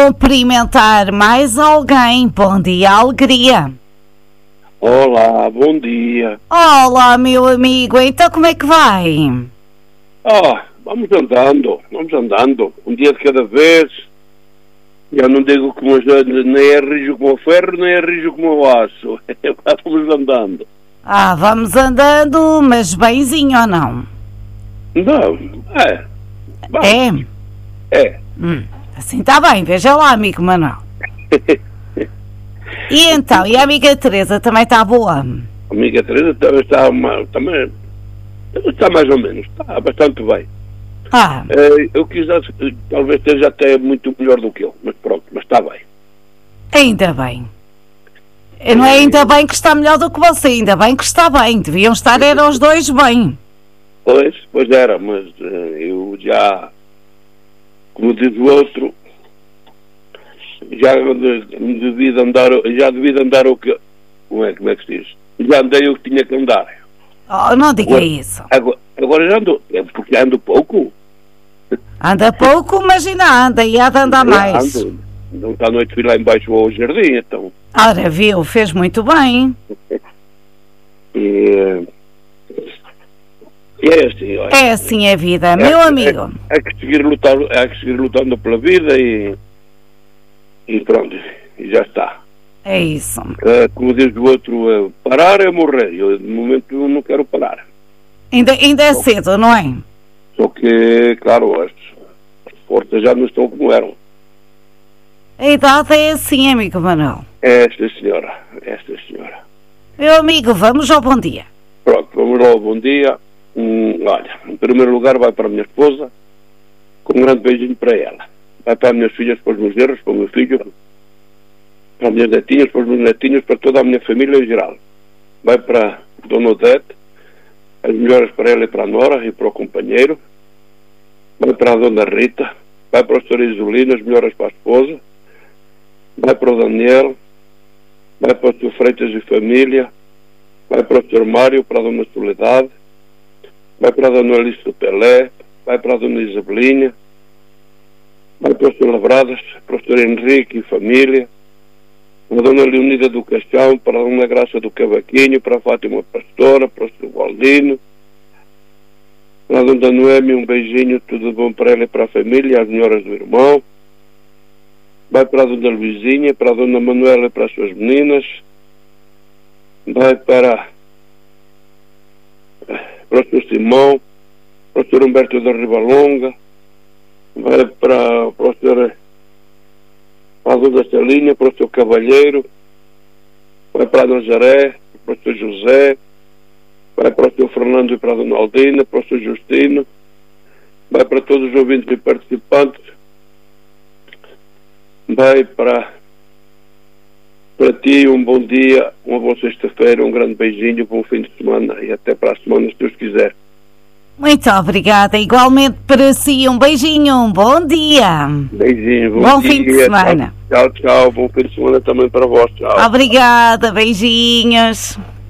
Cumprimentar mais alguém. Bom dia, alegria. Olá, bom dia. Olá, meu amigo. Então como é que vai? Vamos andando. Um dia de cada vez. Já não digo como nem é rijo como o ferro, nem é rijo como o aço. Vamos andando. Vamos andando, mas benzinho ou não? Não, é. Vamos. É. Assim está bem, veja lá, amigo Manuel. E então, e a amiga Teresa também está boa? A amiga Teresa também está mais ou menos, está bastante bem. Eu talvez esteja até muito melhor do que eu, mas pronto, mas está bem. Ainda bem. Não é ainda bem que está melhor do que você, ainda bem que está bem. Deviam estar eram os dois bem. Pois era, mas eu já, como diz o outro, já devia andar o que... Como é que se diz? Já andei o que tinha que andar. Não diga isso. Agora já ando, porque ando pouco. Anda pouco, mas ainda anda, e há de andar mais. Ando. Não está à noite fui lá embaixo ao jardim, então. Ora, viu, fez muito bem. E é assim, olha. É assim a vida, meu amigo. Há que seguir lutando pela vida e pronto, e já está. É isso. Como diz o outro, parar é morrer. Eu, de momento, não quero parar. Ainda é cedo, não é? Só que, claro, as forças já não estão como eram. A idade é assim, amigo Manuel. Esta senhora. Meu amigo, vamos ao bom dia. Pronto, vamos lá ao bom dia. Olha, em primeiro lugar vai para a minha esposa, com um grande beijinho para ela. Vai para as minhas filhas, para os meus erros, para o meu filho, para as minhas netinhas, para os meus netinhos, para toda a minha família em geral. Vai para a Dona Odete, as melhoras para ela e para a Nora e para o companheiro. Vai para a Dona Rita, vai para o Sr. Isolino, as melhoras para a esposa. Vai para o Daniel, vai para o Sr. Freitas e família, vai para o Sr. Mário, para a Dona Soledade, vai para a Dona Alice do Pelé, vai para a Dona Isabelinha, vai para o Sr. Labradas, para o Sr. Henrique e família, para a Dona Leonida do Caixão, para a Dona Graça do Cavaquinho, para a Fátima Pastora, para o Sr. Valdino, para a Dona Noemi, um beijinho, tudo bom para ela e para a família, as melhoras do irmão. Vai para a Dona Luizinha, para a Dona Manuela e para as suas meninas. Vai para o Sr. Simão, para o Sr. Humberto da Ribalonga. Vai para a Dona Celinha, para o Sr. Cavalheiro. Vai para a Nazaré, para o Sr. José. Vai para o Sr. Fernando e para a Dona Aldina, para o Sr. Justino. Vai para todos os ouvintes e participantes. Vai para ti um bom dia, uma boa sexta-feira, um grande beijinho, um bom fim de semana e até para a semana, se Deus quiser. Muito obrigada, igualmente para si, um beijinho, um bom dia. Beijinho, bom fim de semana. Tchau, bom fim de semana também para vós, tchau. Obrigada, beijinhos.